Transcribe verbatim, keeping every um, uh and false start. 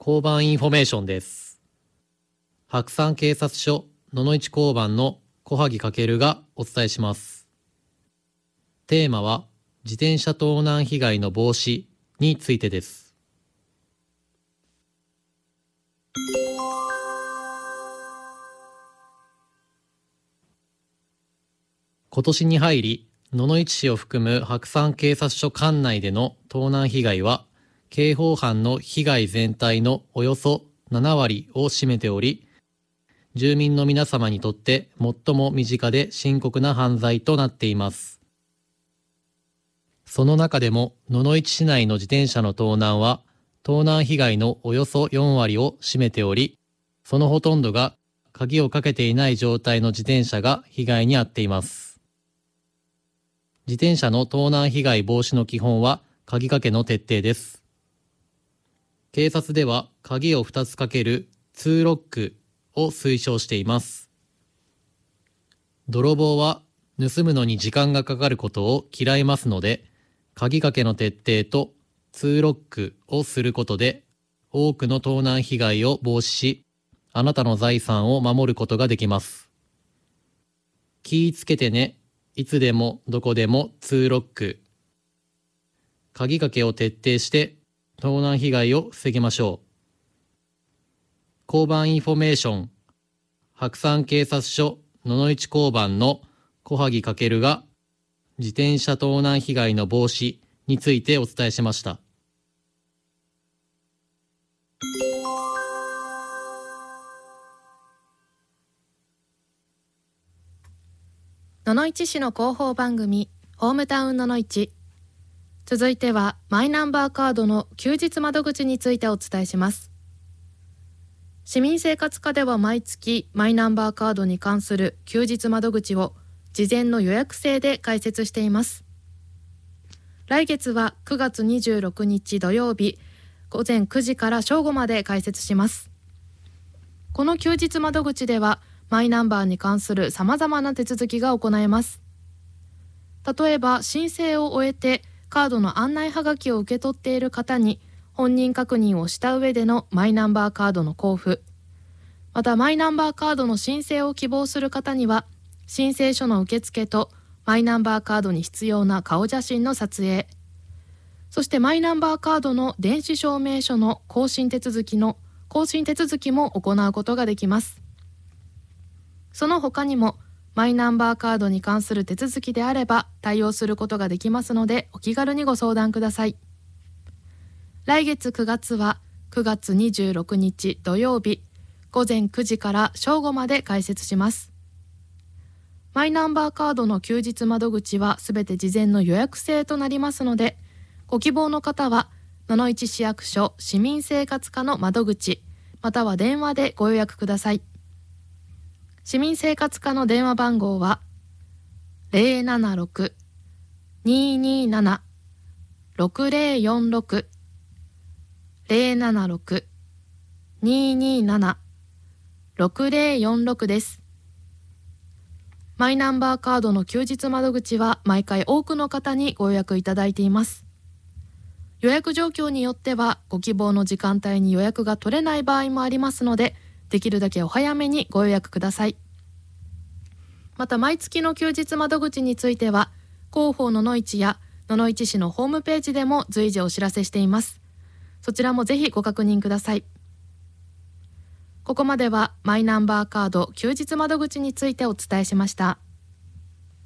交番インフォメーションです。白山警察署野々市交番の小萩翔がお伝えします。テーマは自転車盗難被害の防止についてです。今年に入り、野々市市を含む白山警察署管内での盗難被害は、刑法犯の被害全体のおよそななわりを占めており、住民の皆様にとって最も身近で深刻な犯罪となっています。その中でも野々市市内の自転車の盗難は、盗難被害のおよそよんわりを占めており、そのほとんどが鍵をかけていない状態の自転車が被害に遭っています。自転車の盗難被害防止の基本は鍵かけの徹底です。警察では鍵をふたつかけるツーロックを推奨しています。泥棒は盗むのに時間がかかることを嫌いますので、鍵かけの徹底とツーロックをすることで多くの盗難被害を防止し、あなたの財産を守ることができます。気ぃつけてね。いつでもどこでもツーロック。鍵かけを徹底して盗難被害を防ぎましょう。交番インフォメーション、白山警察署野々市交番の小萩翔が自転車盗難被害の防止についてお伝えしました。 野々市市の広報番組ホームタウン野々市。続いてはマイナンバーカードの休日窓口についてお伝えします。市民生活課では毎月マイナンバーカードに関する休日窓口を事前の予約制で開設しています。来月はくがつにじゅうろくにち土曜日ごぜんくじから正午まで開設します。この休日窓口ではマイナンバーに関するさまざまな手続きが行えます。例えば申請を終えてカードの案内はがきを受け取っている方に本人確認をした上でのマイナンバーカードの交付、またマイナンバーカードの申請を希望する方には申請書の受付とマイナンバーカードに必要な顔写真の撮影、そしてマイナンバーカードの電子証明書の更新手続きの更新手続きも行うことができます。その他にもマイナンバーカードに関する手続きであれば対応することができますので、お気軽にご相談ください。来月くがつはくがつにじゅうろくにち土曜日ごぜんくじから正午まで開設します。マイナンバーカードの休日窓口はすべて事前の予約制となりますので、ご希望の方は野々市市役所市民生活課の窓口または電話でご予約ください。市民生活課の電話番号は ゼロななろく にーにーなな ろくゼロよんろく ゼロななろく にーにーなな ろくゼロよんろく です。マイナンバーカードの休日窓口は毎回多くの方にご予約いただいています。予約状況によってはご希望の時間帯に予約が取れない場合もありますので、できるだけお早めにご予約ください。また毎月の休日窓口については広報野々市や野々市市のホームページでも随時お知らせしています。そちらもぜひご確認ください。ここまではマイナンバーカード休日窓口についてお伝えしました。